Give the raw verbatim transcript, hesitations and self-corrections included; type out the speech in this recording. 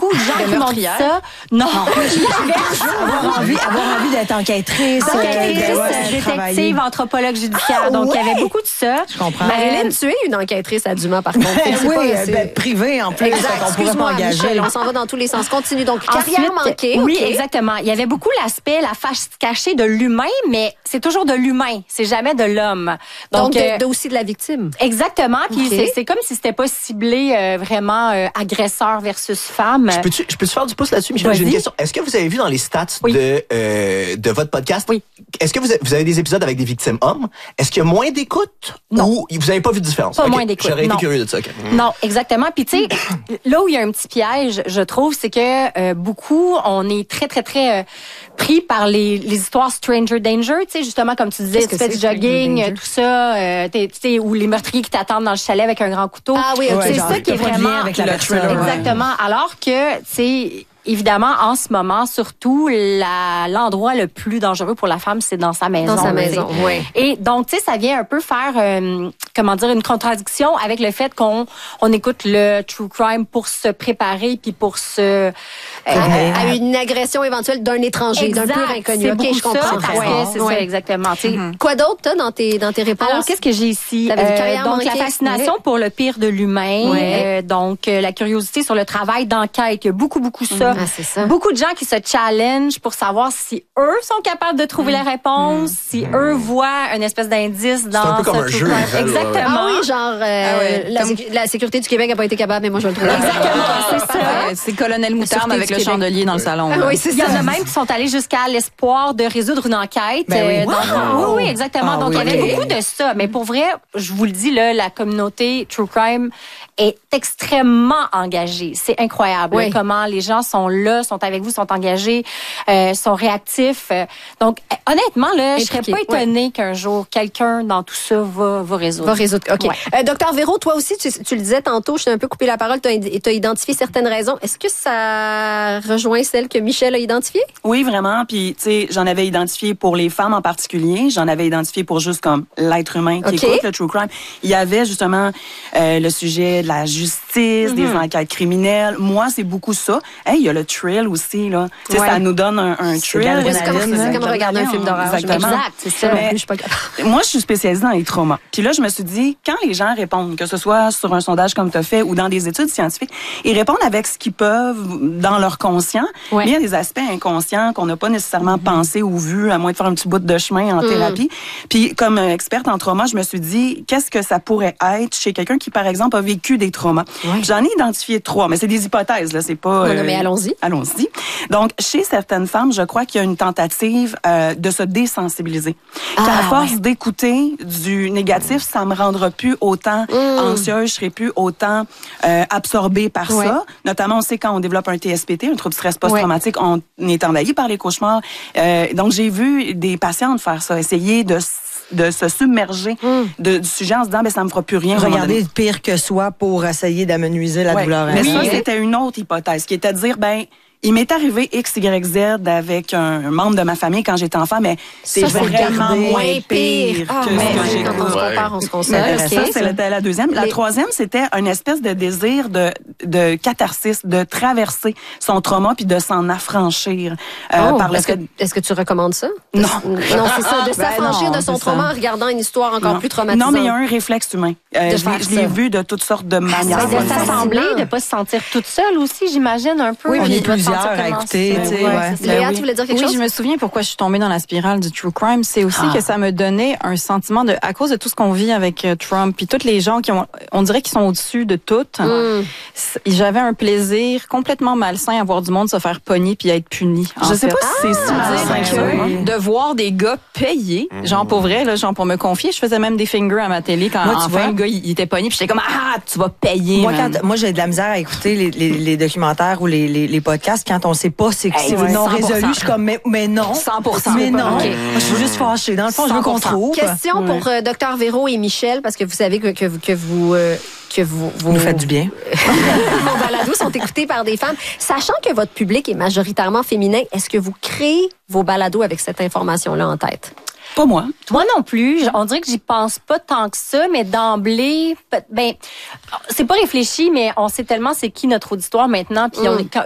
beaucoup de gens qui m'ont dit ça. Non. avoir, envie, avoir envie d'être enquêtrice, enquêtrice, euh, ouais, détective, travailler. anthropologue judiciaire. Ah, donc, ouais. il y avait beaucoup de ça. Je comprends. Marilyn, tu es une enquêtrice adjumant, par contre. Ben C'est oui, pas- euh, c'est- ben, privée en plus, Exact. fait qu'on pourrait Excuse-moi, pas engager. Michel, on s'en va dans tous les sens. Continue. Donc, carrière Ensuite, manquée. Oui, OK. exactement. Il y avait beaucoup l'aspect, la face cachée de l'humain, mais c'est toujours de l'humain. C'est jamais de l'homme. Donc, de, euh, de aussi de la victime. Exactement. Puis OK. c'est, c'est comme si c'était pas ciblé euh, vraiment euh, agresseur versus femme. Je peux-tu, je peux-tu faire du pouce là-dessus, Michel? Vas-y. J'ai une question. Est-ce que vous avez vu dans les stats Oui. de, euh, de votre podcast? Oui. Est-ce que vous avez, vous avez des épisodes avec des victimes hommes? Est-ce qu'il y a moins d'écoute? Non. Ou vous n'avez pas vu de différence? Pas Ok. moins d'écoute, J'aurais été non. curieux de ça. ok. Non, exactement. Puis tu sais, là où il y a un petit piège, je trouve, c'est que euh, beaucoup, on est très, très, très euh, pris par les, les histoires Stranger Danger. Tu sais, justement, comme tu disais, Qu'est-ce tu que fais c'est, du jogging, Stranger Danger? tout ça, euh, t'es- tu sais, ou les meurtriers qui t'attendent dans le chalet avec un grand couteau. Ah oui, OK. Ouais, c'est genre, ça qui est t'as pas de lien vraiment avec la le personne. thriller. Exactement. Alors que, tu sais, évidemment, en ce moment, surtout, la, l'endroit le plus dangereux pour la femme, c'est dans sa maison. Dans sa tu sais. maison, oui. Et donc, tu sais, ça vient un peu faire, euh, comment dire, une contradiction avec le fait qu'on on écoute le true crime pour se préparer puis pour se... euh, À, à une agression éventuelle d'un étranger, d'un pur inconnu. C'est OK, beaucoup je comprends. ça, parce Ouais. que c'est Ouais. ça, exactement. Tu sais. Quoi d'autre, t'as, dans tes, dans tes réponses? Alors, qu'est-ce que j'ai ici? T'avais dit carrière donc, manquée. la fascination Oui. pour le pire de l'humain. Ouais. Euh, donc, euh, la curiosité sur le travail d'enquête. Il y a beaucoup, beaucoup ça. Ah, c'est ça. Beaucoup de gens qui se challenge pour savoir si eux sont capables de trouver la réponse, si eux voient une espèce d'indice dans un peu comme ce un true jeu, crime. en fait, Exactement. Ah oui, genre, euh, Ah ouais, la, comme- sécu- la sécurité du Québec n'a pas été capable, mais moi, je vais le trouver. Exactement, c'est ça. Ouais, c'est Colonel Moutarde Sûreté avec du le Québec. chandelier dans le salon. Ah là. oui, c'est Il y ça. en a même qui sont allés jusqu'à l'espoir de résoudre une enquête. Ben oui. euh, dans- Wow. Oui, oui, exactement. Ah Donc, oui. il y avait Ok. beaucoup de ça. Mais pour vrai, je vous le dis, là, la communauté True Crime est extrêmement engagée. C'est incroyable Oui. là, comment les gens sont là, sont avec vous, sont engagés, euh, sont réactifs. Euh, Donc, euh, honnêtement, là, je serais Impliqués, pas étonnée qu'un jour, quelqu'un dans tout ça va, va résoudre. Va résoudre. OK. Ouais. Euh, Docteur Véro, toi aussi, tu, tu le disais tantôt, je t'ai un peu coupé la parole, tu as identifié certaines raisons. Est-ce que ça rejoint celle que Michel a identifiée? Oui, vraiment. Puis, tu sais, j'en avais identifié pour les femmes en particulier. J'en avais identifié pour juste comme l'être humain qui OK. écoute le true crime. Il y avait justement euh, le sujet de la justice, des enquêtes criminelles. Moi, c'est beaucoup ça. Hey, il y a le thrill aussi, là. Tu sais, Ouais. ça nous donne un, un C'est de thrill. l'adrénaline, C'est comme, c'est Ouais. comme regarder un film d'horreur. Exactement. Exact, c'est ça. Moi non Mais- plus, je suis pas capable. Moi, je suis spécialisée dans les traumas. Puis là, je me suis dit, quand les gens répondent, que ce soit sur un sondage comme tu as fait ou dans des études scientifiques, ils répondent avec ce qu'ils peuvent dans leur conscient. Ouais. Mais il y a des aspects inconscients qu'on n'a pas nécessairement pensé ou vu, à moins de faire un petit bout de chemin en thérapie. Puis comme euh, experte en trauma, je me suis dit, qu'est-ce que ça pourrait être chez quelqu'un qui, par exemple, a vécu des traumas? Ouais. J'en ai identifié trois, mais c'est des hypothèses, là, c'est pas... Non, non, mais allons-y. Allons-y. Donc, chez certaines femmes, je crois qu'il y a une tentative euh, de se désensibiliser. Ah, Qu'à force d'écouter du négatif, ça me rendra plus autant anxieuse, je serai plus autant euh, absorbée par Ouais. ça. Notamment, on sait quand on développe un T S P T, un trouble de stress post-traumatique, on est envahi par les cauchemars. Euh, donc, j'ai vu des patientes faire ça, essayer de s- de se submerger de, du sujet en se disant, ben ça me fera plus rien. à un moment donné. Regarder pire que soi pour essayer d'amenuiser la Ouais. douleur. Mais ça, intense. c'était une autre hypothèse, qui était de dire, ben, il m'est arrivé X, Y, Z avec un membre de ma famille quand j'étais enfant, mais c'est Ça, faut vraiment regarder. moins Moins pire Ah, que mais ce que j'ai quand on se Ouais. compare, on se console. mais OK. ça, c'était la deuxième. La Les- troisième, c'était une espèce de désir de, de catharsis, de traverser son trauma puis de s'en affranchir. euh, Oh, par le est-ce, que, fait- est-ce que tu recommandes ça? Non. Non, c'est ça, de Ben s'affranchir non, de son c'est trauma ça. en regardant une histoire encore Non. plus traumatisante. Non, mais il y a un réflexe humain. Euh, De je l'ai- faire je l'ai ça. vu de toutes sortes de manières. Ben, de c'est s'assembler, fascinant. de pas se sentir toute seule aussi, j'imagine, un peu. Oui, on Puis est de se sentir plusieurs à tellement écouter, seule. tu sais, Ouais, ouais. c'est ça. Léa, oui. tu voulais dire quelque Oui, chose? je me souviens pourquoi je suis tombée dans la spirale du true crime. C'est aussi Ah. que ça me donnait un sentiment de, à cause de tout ce qu'on vit avec euh, Trump, puis toutes les gens qui ont, on dirait qu'ils sont au-dessus de tout. Mm. C'est- J'avais un plaisir complètement malsain à voir du monde se faire pogner puis être puni. en Je sais fait. pas si c'est si Dire malsain que ça, que moi. de voir des gars payés, genre pour vrai, là, genre pour me confier, je faisais même des fingers à ma télé quand Moi, tu enfin vois, le gars il, il était pogné, puis j'étais comme ah tu vas payer. Moi, man. quand, moi, j'ai de la misère à écouter les, les, les documentaires ou les, les, les podcasts quand on sait pas c'est que Hey, c'est ouais. non cent pour cent. résolu. Je suis comme, mais, mais non. cent pour cent. Mais non. OK. Moi, je suis juste fâchée. Dans le fond, je veux qu'on cent pour cent. trouve. Question pour euh, Docteur Véro et Michel, parce que vous savez que, que, vous- que vous... euh, que vous, Vous nous faites du bien. vos balados sont écoutés par des femmes. Sachant que votre public est majoritairement féminin, est-ce que vous créez vos balados avec cette information-là en tête? Pas moi. Moi non plus. Je- On dirait que j'y pense pas tant que ça, mais d'emblée, peut- ben, c'est pas réfléchi, mais on sait tellement c'est qui notre auditoire maintenant, puis on est,